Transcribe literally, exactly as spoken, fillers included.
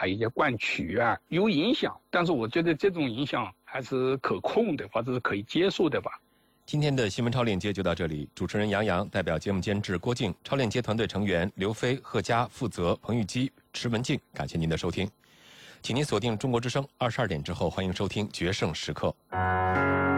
还有一些灌曲啊，有影响。但是我觉得这种影响还是可控的，或者是可以接受的吧。 今天的新闻超链接就到这里，主持人杨洋代表节目监制郭靖，超链接团队成员刘飞、贺佳、负责、彭玉基、池文静，感谢您的收听，请您锁定中国之声，二十二点之后欢迎收听《决胜时刻》。